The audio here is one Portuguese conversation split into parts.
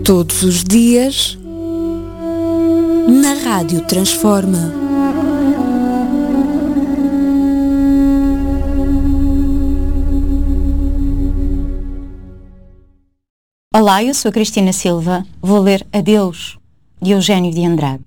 Todos os dias, na Rádio Transforma. Olá, eu sou a Cristina Silva. Vou ler Adeus, de Eugênio de Andrade.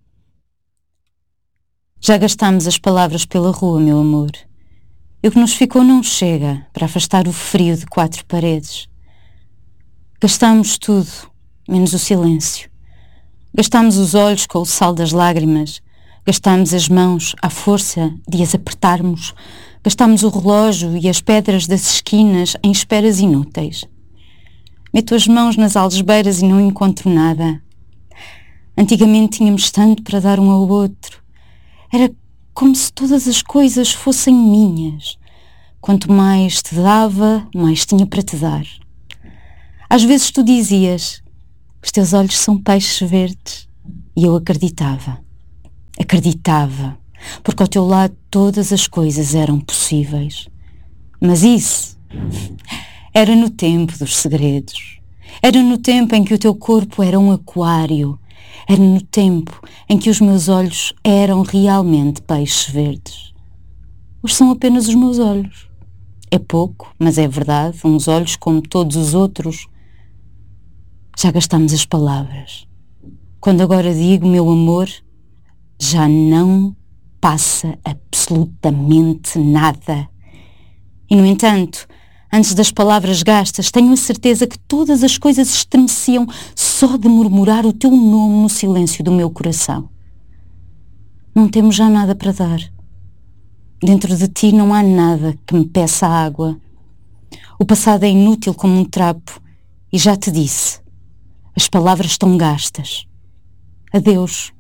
Já gastámos as palavras pela rua, meu amor. E o que nos ficou não chega para afastar o frio de quatro paredes. Gastámos tudo, menos o silêncio. Gastámos os olhos com o sal das lágrimas. Gastámos as mãos à força de as apertarmos. Gastámos o relógio e as pedras das esquinas em esperas inúteis. Meto as mãos nas algebeiras e não encontro nada. Antigamente tínhamos tanto para dar um ao outro. Era como se todas as coisas fossem minhas. Quanto mais te dava, mais tinha para te dar. Às vezes tu dizias, os teus olhos são peixes verdes. E eu acreditava. Acreditava, porque ao teu lado todas as coisas eram possíveis. Mas isso era no tempo dos segredos. Era no tempo em que o teu corpo era um aquário. Era no tempo em que os meus olhos eram realmente peixes verdes. Hoje são apenas os meus olhos. É pouco, mas é verdade, uns olhos como todos os outros. Já gastamos as palavras. Quando agora digo, meu amor, já não passa absolutamente nada. E, no entanto, antes das palavras gastas, tenho a certeza que todas as coisas estremeciam só de murmurar o teu nome no silêncio do meu coração. Não temos já nada para dar. Dentro de ti não há nada que me peça água. O passado é inútil como um trapo. E já te disse, as palavras estão gastas. Adeus,